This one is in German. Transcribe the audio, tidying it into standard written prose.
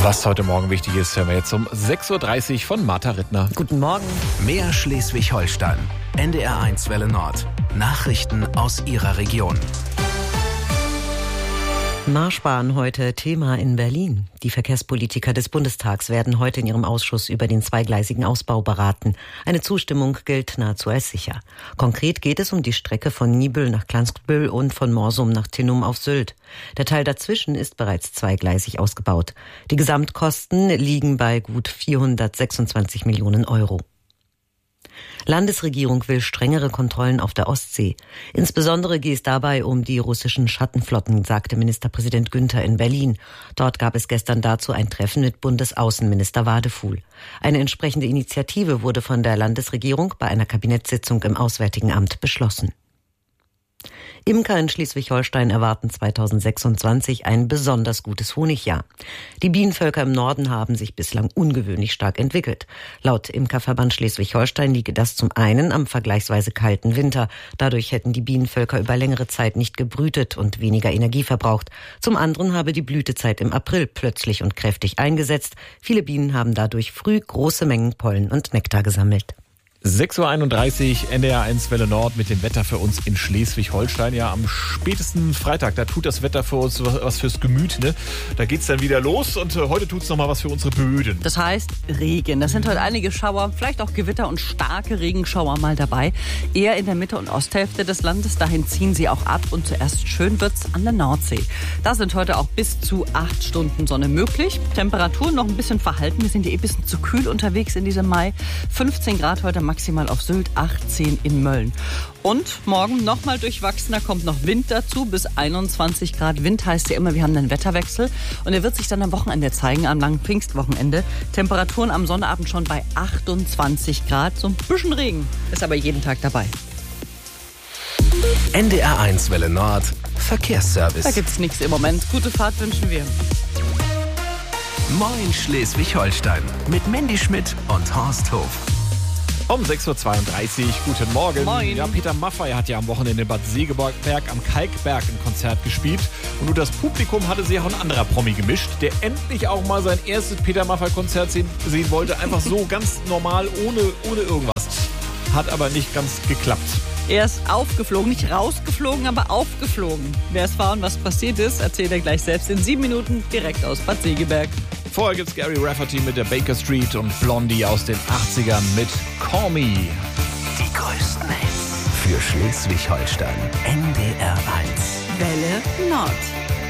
Was heute Morgen wichtig ist, hören wir jetzt um 6.30 Uhr von Martha Rittner. Guten Morgen. Mehr Schleswig-Holstein. NDR1 Welle Nord. Nachrichten aus Ihrer Region. Marschbahn heute Thema in Berlin. Die Verkehrspolitiker des Bundestags werden heute in ihrem Ausschuss über den zweigleisigen Ausbau beraten. Eine Zustimmung gilt nahezu als sicher. Konkret geht es um die Strecke von Niebüll nach Klanskbüll und von Morsum nach Tinnum auf Sylt. Der Teil dazwischen ist bereits zweigleisig ausgebaut. Die Gesamtkosten liegen bei gut 426 Millionen Euro. Landesregierung will strengere Kontrollen auf der Ostsee. Insbesondere geht es dabei um die russischen Schattenflotten, sagte Ministerpräsident Günther in Berlin. Dort gab es gestern dazu ein Treffen mit Bundesaußenminister Wadefuhl. Eine entsprechende Initiative wurde von der Landesregierung bei einer Kabinettssitzung im Auswärtigen Amt beschlossen. Imker in Schleswig-Holstein erwarten 2026 ein besonders gutes Honigjahr. Die Bienenvölker im Norden haben sich bislang ungewöhnlich stark entwickelt. Laut Imkerverband Schleswig-Holstein liege das zum einen am vergleichsweise kalten Winter. Dadurch hätten die Bienenvölker über längere Zeit nicht gebrütet und weniger Energie verbraucht. Zum anderen habe die Blütezeit im April plötzlich und kräftig eingesetzt. Viele Bienen haben dadurch früh große Mengen Pollen und Nektar gesammelt. 6.31 Uhr, NDR1 Welle Nord mit dem Wetter für uns in Schleswig-Holstein. Ja, am spätesten Freitag, da tut das Wetter für uns was fürs Gemüt, ne? Da geht's dann wieder los und heute tut's nochmal was für unsere Böden. Das heißt Regen. Das sind heute einige Schauer, vielleicht auch Gewitter und starke Regenschauer mal dabei. Eher in der Mitte- und Osthälfte des Landes. Dahin ziehen sie auch ab und zuerst schön wird's an der Nordsee. Da sind heute auch bis zu 8 Stunden Sonne möglich. Temperaturen noch ein bisschen verhalten. Wir sind ja ein bisschen zu kühl unterwegs in diesem Mai. 15 Grad heute maximal auf Sylt, 18 in Mölln. Und morgen nochmal durchwachsener, kommt noch Wind dazu, bis 21 Grad. Wind heißt ja immer, wir haben einen Wetterwechsel. Und er wird sich dann am Wochenende zeigen, am langen Pfingstwochenende. Temperaturen am Sonnabend schon bei 28 Grad. So ein bisschen Regen ist aber jeden Tag dabei. NDR1 Welle Nord. Verkehrsservice. Da gibt's nichts im Moment. Gute Fahrt wünschen wir. Moin Schleswig-Holstein. Mit Mandy Schmidt und Horst Hof. Um 6.32 Uhr, guten Morgen. Moin. Ja, Peter Maffay hat ja am Wochenende in Bad Segeberg am Kalkberg ein Konzert gespielt. Und nur das Publikum hatte sich auch ein anderer Promi gemischt, der endlich auch mal sein erstes Peter Maffay-Konzert sehen wollte. Einfach so ganz normal, ohne irgendwas. Hat aber nicht ganz geklappt. Er ist aufgeflogen, nicht rausgeflogen, aber aufgeflogen. Wer es war und was passiert ist, erzählt er gleich selbst in 7 Minuten direkt aus Bad Segeberg. Vorher gibt's Gary Rafferty mit der Baker Street und Blondie aus den 80ern mit Call Me. Die größten Hits für Schleswig-Holstein. NDR1. Welle Nord.